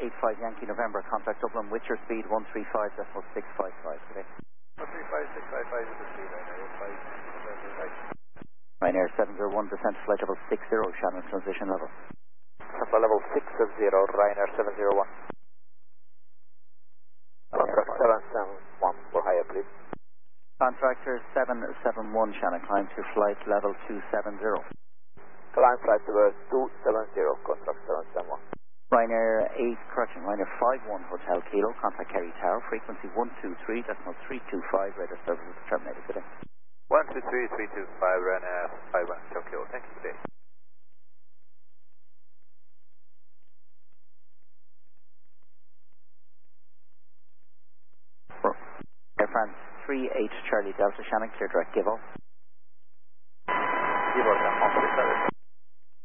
85 Yankee November, contact Dublin with your speed 135.655 today. 135.655 is the speed, Ryanair 701, descent to flight level 60, Shannon transition level. Flight level 60, Ryanair 701. Contract 771, for higher please. Contractor 771, Shannon, climb to flight level 270. Climb flight level 270, contract 771. Ryanair 8, correction, Ryanair 51 Hotel Kilo, contact Kerry Tower, frequency 123.325, radar services terminated today. 123.325, Ryanair 51 Tokyo, thank you today. Air France 38 Charlie Delta, Shannon, clear direct, give off. Give off,